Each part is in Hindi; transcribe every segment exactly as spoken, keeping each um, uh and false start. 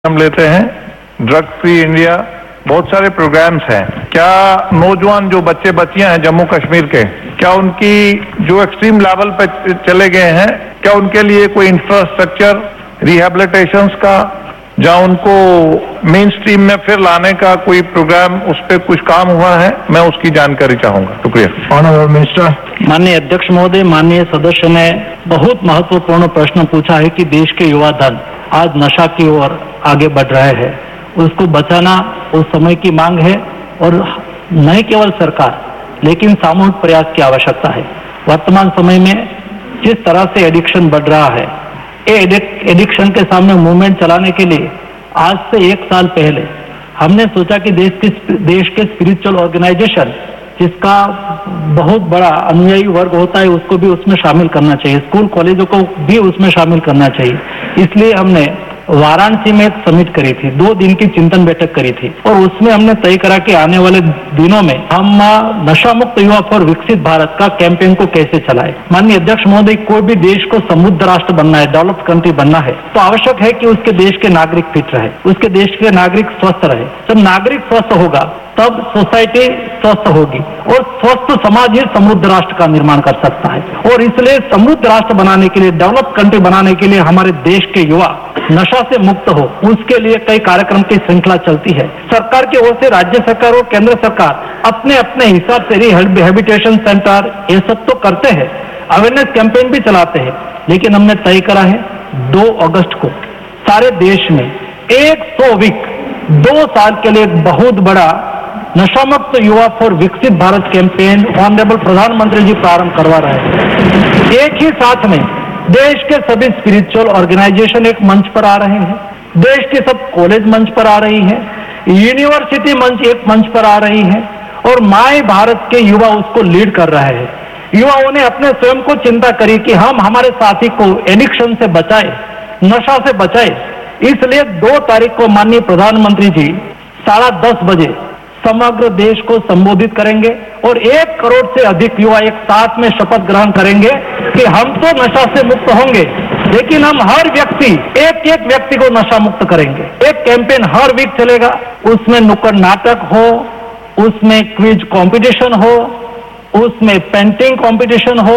हम लेते हैं ड्रग फ्री इंडिया, बहुत सारे प्रोग्राम्स हैं। क्या नौजवान जो बच्चे बच्चियां हैं जम्मू कश्मीर के, क्या उनकी जो एक्सट्रीम लेवल पे चले गए हैं, क्या उनके लिए कोई इंफ्रास्ट्रक्चर रिहेबिलिटेशंस का, जहां उनको मेन स्ट्रीम में फिर लाने का कोई प्रोग्राम, उस पर कुछ काम हुआ है? मैं उसकी जानकारी चाहूंगा। शुक्रिया। Honourable minister. माननीय अध्यक्ष महोदय, माननीय सदस्य ने बहुत महत्वपूर्ण प्रश्न पूछा है कि देश के युवा धन आज नशा की ओर आगे बढ़ रहे हैं। उसको बचाना उस समय की मांग है और नहीं केवल सरकार लेकिन सामूहिक प्रयास की आवश्यकता है। वर्तमान समय में जिस तरह से एडिक्शन बढ़ रहा है, ये एडिक्शन के सामने मूवमेंट चलाने के लिए आज से एक साल पहले हमने सोचा कि देश के देश के स्पिरिचुअल ऑर्गेनाइजेशन जिसका बहुत बड़ा अनुयायी वर्ग होता है उसको भी उसमें शामिल करना चाहिए, स्कूल कॉलेजों को भी उसमें शामिल करना चाहिए। इसलिए हमने वाराणसी में एक समिट करी थी, दो दिन की चिंतन बैठक करी थी और उसमें हमने तय करा कि आने वाले दिनों में हम नशा मुक्त युवा फॉर विकसित भारत का कैंपेन को कैसे चलाए। माननीय अध्यक्ष महोदय, कोई भी देश को समृद्ध राष्ट्र बनना है, डेवलप्ड कंट्री बनना है, तो आवश्यक है कि उसके देश के नागरिक फिट रहे, उसके देश के नागरिक स्वस्थ रहे। जब नागरिक स्वस्थ होगा तब सोसाइटी स्वस्थ होगी और स्वस्थ समाज ही समृद्ध राष्ट्र का निर्माण कर सकता है। और इसलिए समृद्ध राष्ट्र बनाने के लिए, डेवलप कंट्री बनाने के लिए हमारे देश के युवा नशा से मुक्त हो, उसके लिए कई कार्यक्रम की श्रृंखला चलती है। सरकार की ओर से राज्य सरकार और केंद्र सरकार अपने अपने हिसाब से रिहेबिलिटेशन सेंटर ये सब तो करते हैं, अवेयरनेस कैंपेन भी चलाते हैं, लेकिन हमने तय करा है दो अगस्त को सारे देश में एक सौ वीक दो साल के लिए एक बहुत बड़ा नशा मुक्त युवा फॉर विकसित भारत कैंपेन ऑनरेबल प्रधानमंत्री जी प्रारंभ करवा रहे हैं। एक ही साथ में देश के सभी स्पिरिचुअल ऑर्गेनाइजेशन एक मंच पर आ रहे हैं, देश की सब कॉलेज मंच पर आ रही है, यूनिवर्सिटी मंच एक मंच पर आ रही है और माय भारत के युवा उसको लीड कर रहे हैं। युवाओं ने अपने स्वयं को चिंता करी कि हम हमारे साथी को एडिक्शन से बचाए, नशा से बचाए। इसलिए दो तारीख को माननीय प्रधानमंत्री जी साढ़ा दस बजे समग्र देश को संबोधित करेंगे और एक करोड़ से अधिक युवा एक साथ में शपथ ग्रहण करेंगे कि हम तो नशा से मुक्त होंगे, लेकिन हम हर व्यक्ति एक एक व्यक्ति को नशा मुक्त करेंगे। एक कैंपेन हर वीक चलेगा, उसमें नुक्कड़ नाटक हो, उसमें क्विज कंपटीशन हो, उसमें पेंटिंग कंपटीशन हो,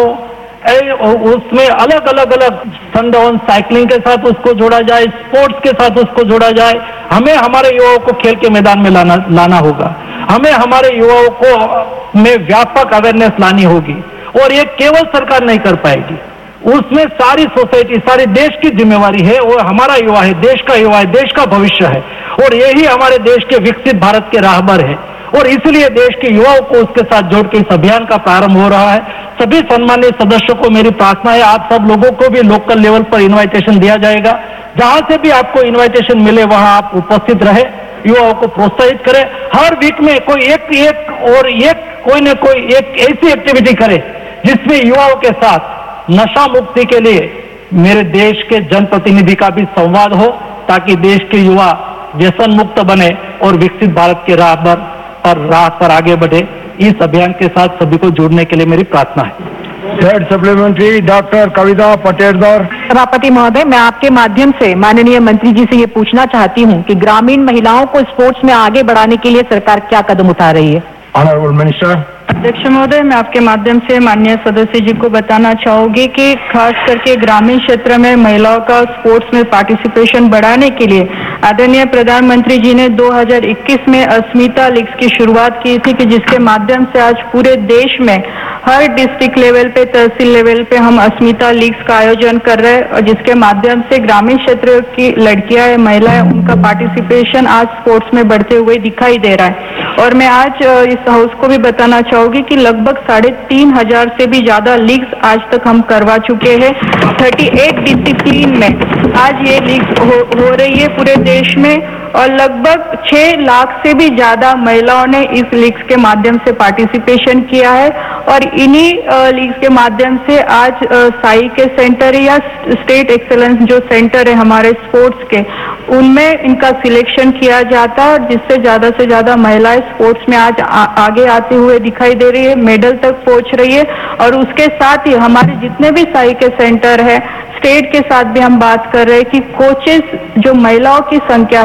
उसमें अलग अलग अलग सनडाउन साइकिलिंग के साथ उसको जोड़ा जाए, स्पोर्ट्स के साथ उसको जोड़ा जाए। हमें हमारे युवाओं को खेल के मैदान में लाना लाना होगा, हमें हमारे युवाओं को में व्यापक अवेयरनेस लानी होगी और ये केवल सरकार नहीं कर पाएगी, उसमें सारी सोसाइटी, सारी देश की जिम्मेवारी है। और हमारा युवा है, देश का युवा है, देश का भविष्य है और यही हमारे देश के विकसित भारत के राहबर है और इसलिए देश के युवाओं को उसके साथ जोड़ के इस अभियान का प्रारंभ हो रहा है। सभी सम्मानित सदस्यों को मेरी प्रार्थना है, आप सब लोगों को भी लोकल लेवल पर इनविटेशन दिया जाएगा, जहां से भी आपको इनविटेशन मिले वहां आप उपस्थित रहे, युवाओं को प्रोत्साहित करें। हर वीक में कोई एक एक और एक कोई न कोई एक ऐसी एक्टिविटी करे जिसमें युवाओं के साथ नशा मुक्ति के लिए मेरे देश के जनप्रतिनिधि का भी संवाद हो, ताकि देश के युवा व्यसन मुक्त बने और विकसित भारत के राह पर और राह पर आगे बढ़े। इस अभियान के साथ सभी को जुड़ने के लिए मेरी प्रार्थना है। थर्ड सप्लीमेंट्री डॉक्टर कविता पटेलदर। सभापति महोदय, मैं आपके माध्यम से माननीय मंत्री जी से ये पूछना चाहती हूँ कि ग्रामीण महिलाओं को स्पोर्ट्स में आगे बढ़ाने के लिए सरकार क्या कदम उठा रही है? Honourable minister. अध्यक्ष महोदय, मैं आपके माध्यम से माननीय सदस्य जी को बताना चाहूंगी कि खास करके ग्रामीण क्षेत्र में महिलाओं का स्पोर्ट्स में पार्टिसिपेशन बढ़ाने के लिए आदरणीय प्रधानमंत्री जी ने दो हज़ार इक्कीस में अस्मिता लीग्स की शुरुआत की थी, कि जिसके माध्यम से आज पूरे देश में हर डिस्ट्रिक्ट लेवल पे, तहसील लेवल पे हम अस्मिता लीग्स का आयोजन कर रहे हैं और जिसके माध्यम से ग्रामीण क्षेत्र की लड़कियां या महिलाएं, उनका पार्टिसिपेशन आज स्पोर्ट्स में बढ़ते हुए दिखाई दे रहा है। और मैं आज इस हाउस को भी बताना चाहूंगी कि लगभग साढ़े तीन हजार से भी ज्यादा लीग्स आज तक हम करवा चुके हैं। अड़तीस डिसिप्लिन में आज ये लीग्स हो, हो रही है पूरे देश में और लगभग छह लाख से भी ज्यादा महिलाओं ने इस लीग्स के माध्यम से पार्टिसिपेशन किया है और इन्हीं लीग्स के माध्यम से आज साई के सेंटर या स्टेट एक्सेलेंस जो सेंटर है हमारे स्पोर्ट्स के, उनमें इनका सिलेक्शन किया जाता है और जिससे ज्यादा से ज्यादा महिलाएं स्पोर्ट्स में आज आ, आगे आते हुए दिखाई दे रही है, मेडल तक पहुंच रही है। और उसके साथ ही हमारे जितने भी साई के सेंटर है, स्टेट के साथ भी हम बात कर रहे हैं कि कोचेस जो महिलाओं की संख्या